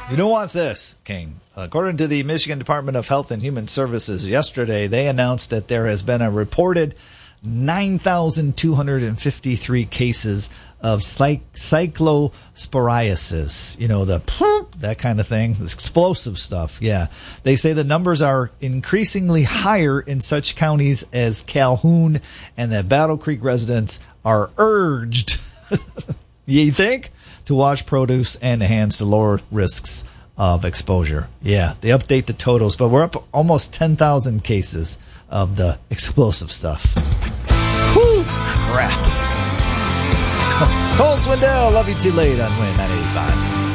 You don't want this, King. According to the Michigan Department of Health and Human Services yesterday, they announced that there has been a reported 9,253 cases of cyclosporiasis. You know, that kind of thing, this explosive stuff. Yeah. They say the numbers are increasingly higher in such counties as Calhoun, and that Battle Creek residents are urged, you think, to wash produce and hands to lower risks of exposure. Yeah, they update the totals, but we're up almost 10,000 cases of the explosive stuff. Whew, crap. Cole Swindell, love you too late on Win 985.